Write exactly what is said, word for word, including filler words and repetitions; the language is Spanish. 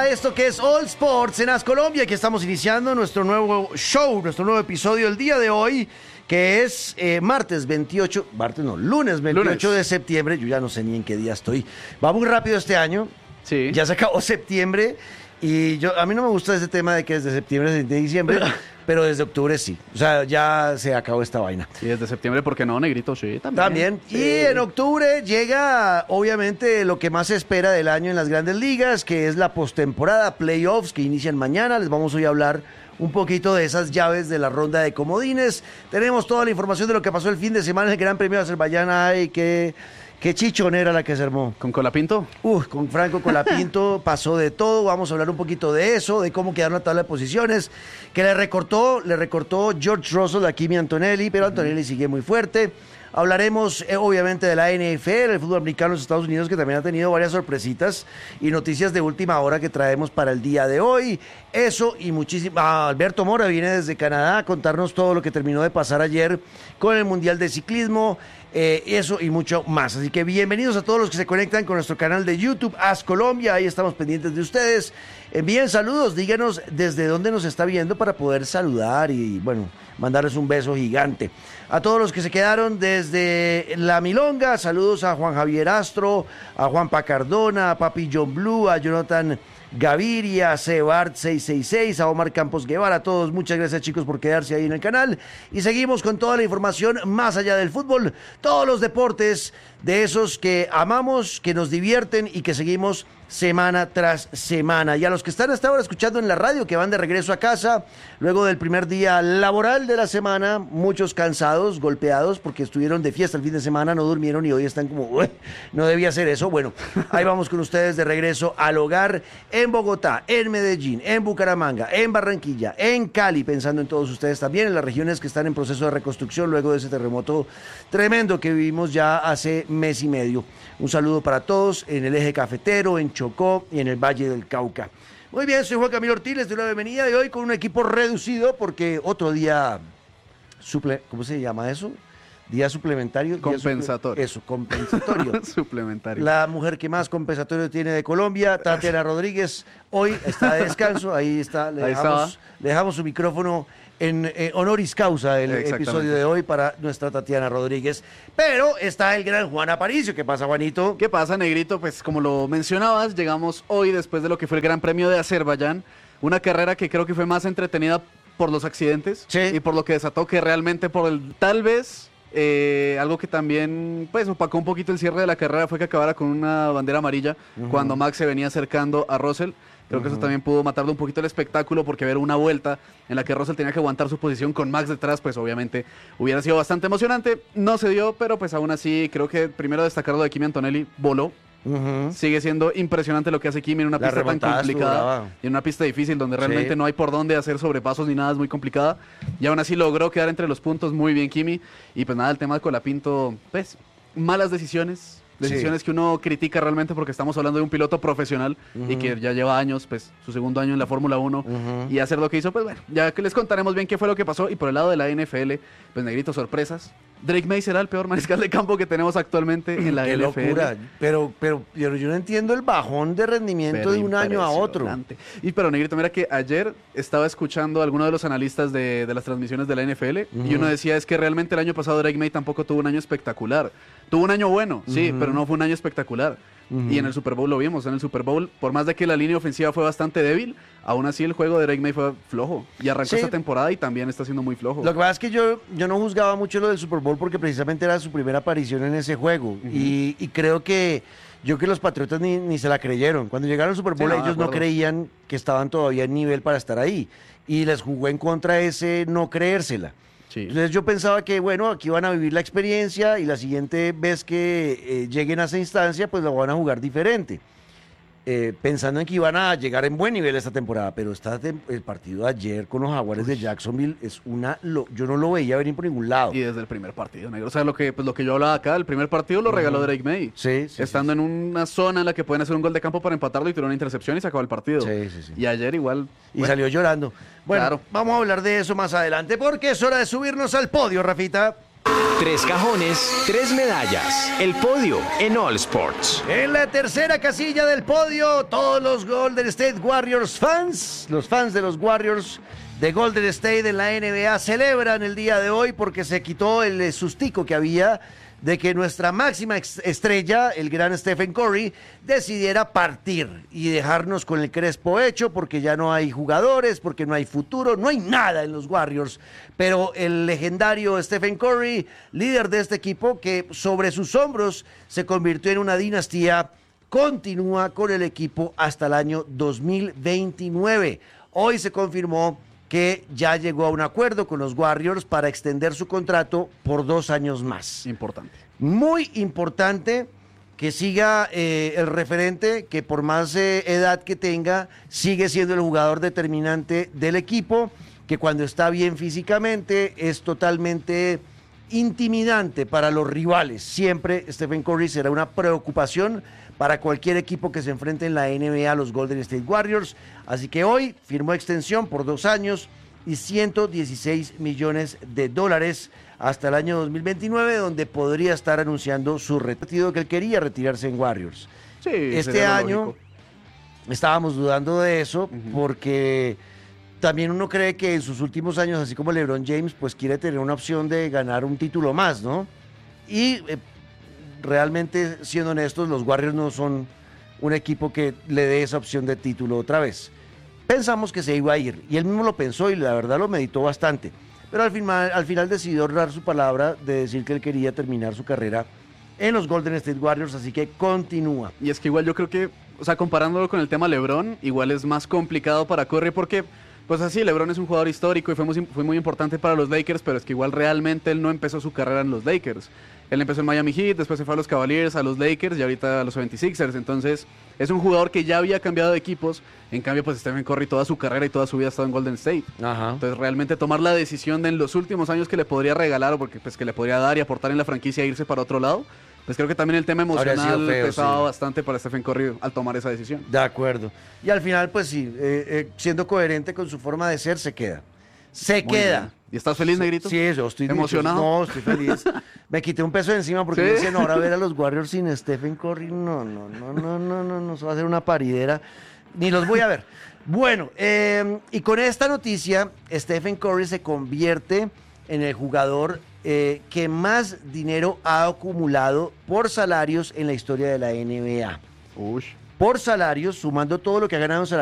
a esto que es All Sports en As Colombia, que estamos iniciando nuestro nuevo show, nuestro nuevo episodio el día de hoy, que es eh, martes veintiocho, martes no, lunes veintiocho lunes. de septiembre. Yo ya no sé ni en qué día estoy. Va muy rápido este año. Sí. Ya se acabó septiembre y yo a mí no me gusta ese tema de que desde septiembre, desde diciembre, pero desde octubre sí. O sea, ya se acabó esta vaina. Y desde septiembre, ¿por qué no, Negrito? Sí, también. También. Sí. Y en octubre llega, obviamente, lo que más se espera del año en las grandes ligas, que es la postemporada, playoffs, que inician mañana. Les vamos hoy a hablar un poquito de esas llaves de la ronda de comodines. Tenemos toda la información de lo que pasó el fin de semana en el Gran Premio de Azerbaiyán. Ay, qué, qué chichonera la que se armó. ¿Con Colapinto? Uf, con Franco Colapinto pasó de todo. Vamos a hablar un poquito de eso, de cómo quedaron la tabla de posiciones, que le recortó, le recortó George Russell a Kimi Antonelli, pero Antonelli sigue muy fuerte. Hablaremos, eh, obviamente, de la N F L, el fútbol americano de los Estados Unidos, que también ha tenido varias sorpresitas y noticias de última hora que traemos para el día de hoy. Eso y muchísimo. Ah, Alberto Mora viene desde Canadá a contarnos todo lo que terminó de pasar ayer con el Mundial de Ciclismo. Eh, eso y mucho más. Así que bienvenidos a todos los que se conectan con nuestro canal de YouTube, As Colombia. Ahí estamos pendientes de ustedes. Envíen saludos, díganos desde dónde nos está viendo para poder saludar y, bueno, mandarles un beso gigante. A todos los que se quedaron desde La Milonga, saludos a Juan Javier Astro, a Juan Pacardona, a Papi John Blue, a Jonathan Gaviria, a Sebart seiscientos sesenta y seis, a Omar Campos Guevara, a todos, muchas gracias, chicos, por quedarse ahí en el canal. Y seguimos con toda la información más allá del fútbol, todos los deportes de esos que amamos, que nos divierten y que seguimos semana tras semana. Y a los que están hasta ahora escuchando en la radio, que van de regreso a casa, luego del primer día laboral de la semana, muchos cansados, golpeados, porque estuvieron de fiesta el fin de semana, no durmieron y hoy están como, uy, no debía ser eso. Bueno, ahí vamos con ustedes de regreso al hogar en Bogotá, en Medellín, en Bucaramanga, en Barranquilla, en Cali, pensando en todos ustedes también, en las regiones que están en proceso de reconstrucción luego de ese terremoto tremendo que vivimos ya hace mes y medio. Un saludo para todos en el eje cafetero, en Chocó y en el Valle del Cauca. Muy bien, soy Juan Camilo Ortiz, les doy la bienvenida y hoy con un equipo reducido porque otro día, suple, ¿cómo se llama eso? Día suplementario. Compensatorio. Día suple, eso, compensatorio. Suplementario. La mujer que más compensatorio tiene de Colombia, Tatiana Rodríguez, hoy está de descanso, ahí está, le, ahí dejamos, le dejamos su micrófono en eh, honoris causa el episodio de hoy para nuestra Tatiana Rodríguez. Pero está el gran Juan Aparicio. ¿Qué pasa, Juanito? ¿Qué pasa, Negrito? Pues como lo mencionabas, llegamos hoy después de lo que fue el Gran Premio de Azerbaiyán, una carrera que creo que fue más entretenida por los accidentes, sí, y por lo que desató que realmente por el tal vez eh, algo que también pues opacó un poquito el cierre de la carrera fue que acabara con una bandera amarilla uh-huh. cuando Max se venía acercando a Russell. Creo uh-huh. que eso también pudo matarle un poquito el espectáculo, porque ver una vuelta en la que Russell tenía que aguantar su posición con Max detrás, pues obviamente hubiera sido bastante emocionante. No se dio, pero pues aún así creo que primero destacar lo de Kimi Antonelli, voló. Uh-huh. Sigue siendo impresionante lo que hace Kimi en una la pista tan complicada y en una pista difícil donde realmente sí. no hay por dónde hacer sobrepasos ni nada, es muy complicada, y aún así logró quedar entre los puntos. Muy bien, Kimi. Y pues nada, el tema de Colapinto, pues malas decisiones. Decisiones sí. que uno critica realmente, porque estamos hablando de un piloto profesional uh-huh. y que ya lleva años, pues su segundo año en la Fórmula uno uh-huh. y hacer lo que hizo, pues bueno, ya que les contaremos bien qué fue lo que pasó. Y por el lado de la N F L, pues Negrito, sorpresas. Drake May será el peor mariscal de campo que tenemos actualmente en la qué N F L. Locura. Pero, pero, pero yo no entiendo el bajón de rendimiento pero de un año a otro. Y pero Negrito, mira que ayer estaba escuchando a alguno de los analistas de, de las transmisiones de la N F L uh-huh. y uno decía es que realmente el año pasado Drake May tampoco tuvo un año espectacular. Tuvo un año bueno, sí, uh-huh. pero no fue un año espectacular. Uh-huh. Y en el Super Bowl lo vimos. En el Super Bowl, por más de que la línea ofensiva fue bastante débil, aún así el juego de Drake May fue flojo. Y arrancó sí. esta temporada y también está siendo muy flojo. Lo que pasa es que yo, yo no juzgaba mucho lo del Super Bowl porque precisamente era su primera aparición en ese juego. Uh-huh. y, y creo que yo que los Patriotas ni, ni se la creyeron. Cuando llegaron al Super Bowl, sí, no, ellos no creían que estaban todavía en nivel para estar ahí. Y les jugó en contra ese no creérsela. Sí. Entonces yo pensaba que, bueno, aquí van a vivir la experiencia y la siguiente vez que eh, lleguen a esa instancia, pues lo van a jugar diferente. Eh, pensando en que iban a llegar en buen nivel esta temporada, pero esta tem- el partido de ayer con los Jaguares Uy. de Jacksonville es una... Lo, yo no lo veía venir por ningún lado. Y desde el primer partido, negro. O sea, lo que, pues, lo que yo hablaba acá, el primer partido lo regaló uh-huh. Drake May. Sí, sí. Estando sí, sí. en una zona en la que pueden hacer un gol de campo para empatarlo y tirar una intercepción y se acabó el partido. Sí, sí, sí. Y ayer igual... Y bueno, salió llorando. Bueno, claro. Vamos a hablar de eso más adelante porque es hora de subirnos al podio, Rafita. Tres cajones, tres medallas. El podio en All Sports. En la tercera casilla del podio, todos los Golden State Warriors fans, los fans de los Warriors de Golden State en la N B A celebran el día de hoy porque se quitó el sustico que había de que nuestra máxima estrella, el gran Stephen Curry, decidiera partir y dejarnos con el crespo hecho porque ya no hay jugadores, porque no hay futuro, no hay nada en los Warriors. Pero el legendario Stephen Curry, líder de este equipo que sobre sus hombros se convirtió en una dinastía, continúa con el equipo hasta el año dos mil veintinueve. Hoy se confirmó que ya llegó a un acuerdo con los Warriors para extender su contrato por dos años más. Importante. Muy importante que siga eh, el referente, que por más eh, edad que tenga, sigue siendo el jugador determinante del equipo, que cuando está bien físicamente es totalmente intimidante para los rivales. Siempre Stephen Curry será una preocupación para cualquier equipo que se enfrente en la N B A a los Golden State Warriors. Así que hoy firmó extensión por dos años y ciento dieciséis millones de dólares hasta el año dos mil veintinueve, donde podría estar anunciando su retiro, que él quería retirarse en Warriors. Sí, este año estábamos dudando de eso, uh-huh. porque también uno cree que en sus últimos años, así como LeBron James, pues quiere tener una opción de ganar un título más, ¿no? Y eh, realmente, siendo honestos, los Warriors no son un equipo que le dé esa opción de título otra vez. Pensamos que se iba a ir, y él mismo lo pensó y la verdad lo meditó bastante, pero al final, al final decidió dar su palabra de decir que él quería terminar su carrera en los Golden State Warriors, así que continúa. Y es que igual yo creo que, o sea, comparándolo con el tema LeBron, igual es más complicado para Curry porque, pues así, LeBron es un jugador histórico y fue muy, fue muy importante para los Lakers, pero es que igual realmente él no empezó su carrera en los Lakers. Él empezó en Miami Heat, después se fue a los Cavaliers, a los Lakers y ahorita a los setenta y seis ers. Entonces, es un jugador que ya había cambiado de equipos. En cambio, pues Stephen Curry toda su carrera y toda su vida ha estado en Golden State. Ajá. Entonces, realmente tomar la decisión de en los últimos años que le podría regalar o porque, pues, que le podría dar y aportar en la franquicia e irse para otro lado, pues creo que también el tema emocional feo, pesaba sí. bastante para Stephen Curry al tomar esa decisión. De acuerdo. Y al final, pues sí, eh, eh, siendo coherente con su forma de ser, se queda. Se Muy queda. Bien. ¿Y estás feliz, Negrito? Sí, yo estoy emocionado. No, estoy feliz. Me quité un peso de encima porque ¿Sí? dicen ahora ver a los Warriors sin Stephen Curry. No, no, no, no, no, no, no, eso va a ser una paridera. Ni los voy a ver. Bueno, eh, y con esta noticia, Stephen Curry se convierte en el jugador eh, que más dinero ha acumulado por salarios en la historia de la N B A. Uy. Por salarios, sumando todo lo que ha ganado en salarios.